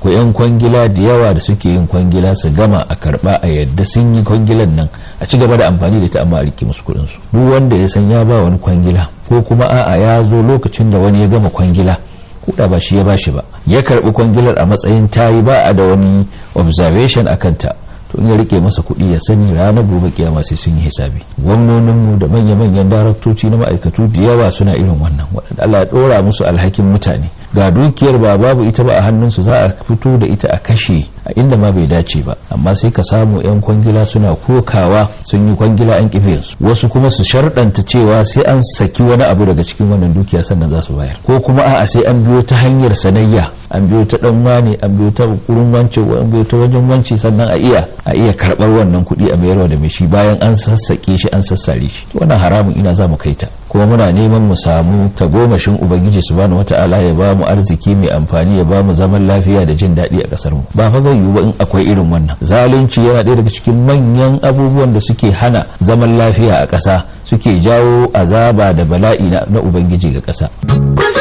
akwai 'yan kwangila da yawa da suke yin kwangila su gama a karba a yadda sun yi kwangilan nan a ci gaba da amfani da ita amma a rike musu kudin su. Duk wanda ya san ya ba wani kwangila ko kuma a'a ya zo lokacin da wani ya gama kwangila kuda ba shi ya bashi ba ya karbi kwangilar a matsayin tayi ba a da wani observation akan ta, to in ya rike masa kuɗi ya sani ranar gobe kiyama sai sun yi hisabi. Gwamnoninmu da manya-manyan daraktoci na ma'aikatu da yawa suna irin wannan, waɗanda Allah ya ɗora musu alhakin mutane, ga dukiyar ba babu ita ba a hannunsu, za a fito da ita a kashe a inda ma bai dace ba, amma sai ka samu 'yan kwangila suna kokawa sun yi kwangila an kife su, wasu kuma su sharɗanta cewa sai an saki wani abu daga cikin wannan dukiya sannan za su bayar, ko kuma a'a sai an biyo ta hanyar sanayya, an biyo ta dan wane, an biyo ta kurin wance, an biyo ta wajen wance, sannan a iya karɓar wannan kuɗi a mayarwa da mai shi bayan an sassaƙe shi an sassare shi. Wannan haramun ina za mu kai ta, kuma muna neman mu samu tagomashin ubangiji subhanahu wata'ala ya ba mu arziki mai amfani, ya ba mu zaman lafiya da jin daɗi a ƙasar mu. Ba fa zai yiwu ba in akwai irin wannan. Zalunci yana ɗaya daga cikin manyan abubuwan da suke hana zaman lafiya a ƙasa, suke jawo azaba da bala'i na ubangiji ga ƙasa.